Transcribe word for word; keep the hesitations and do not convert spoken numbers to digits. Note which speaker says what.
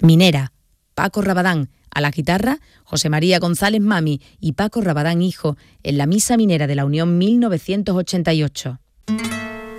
Speaker 1: Minera, Paco Rabadán, a la guitarra, José María González Mami y Paco Rabadán hijo, en la Misa Minera de la Unión mil novecientos ochenta y ocho.